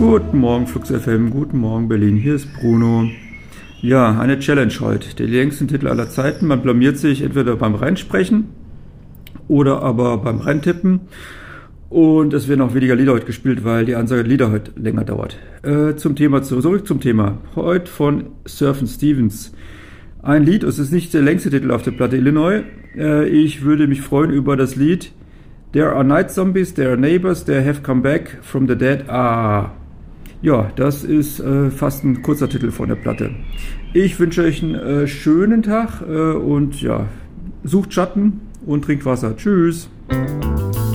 Guten Morgen Flux FM, guten Morgen Berlin, hier ist Bruno. Ja, eine Challenge heute, der längsten Titel aller Zeiten. Man blamiert sich entweder beim Reinsprechen oder aber beim Reintippen. Und es werden auch weniger Lieder heute gespielt, weil die Ansage der Lieder heute länger dauert. Zurück zum Thema. Heute von Surf & Stevens. Ein Lied, es ist nicht der längste Titel auf der Platte Illinois. Ich würde mich freuen über das Lied There are night zombies, there are neighbors, they have come back from the dead. Ja, das ist fast ein kurzer Titel von der Platte. Ich wünsche euch einen schönen Tag und ja, sucht Schatten und trinkt Wasser. Tschüss.